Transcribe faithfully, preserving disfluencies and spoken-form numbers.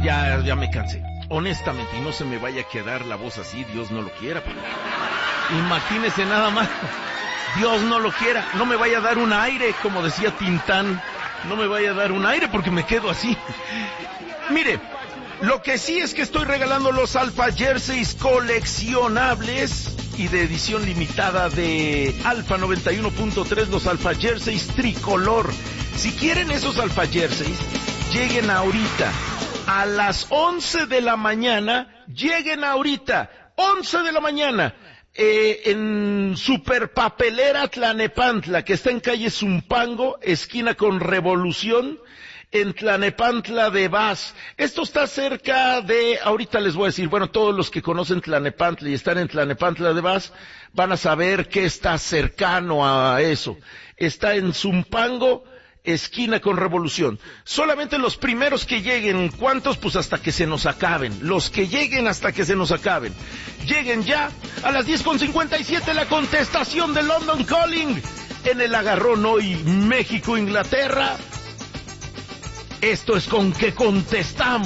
ya, ya me cansé. Honestamente, y no se me vaya a quedar la voz así, Dios no lo quiera. Imagínese nada más, Dios no lo quiera, no me vaya a dar un aire, como decía Tintán, no me vaya a dar un aire porque me quedo así. Mire, lo que sí es que estoy regalando los Alpha Jerseys coleccionables y de edición limitada de Alfa noventa y uno punto tres, los Alpha Jerseys tricolor. Si quieren esos Alpha Jerseys, lleguen ahorita. A las once de la mañana, lleguen ahorita, once de la mañana, eh, en Super Papelera Tlanepantla, que está en calle Zumpango, esquina con Revolución, en Tlanepantla de Vaz. Esto está cerca de, ahorita les voy a decir, bueno, todos los que conocen Tlanepantla y están en Tlanepantla de Vaz, van a saber que está cercano a eso. Está en Zumpango, esquina con Revolución. Solamente los primeros que lleguen, ¿cuántos? Pues hasta que se nos acaben. Los que lleguen hasta que se nos acaben. Lleguen ya a las diez con cincuenta y siete la contestación de London Calling en el agarrón hoy México-Inglaterra. Esto es con que contestamos.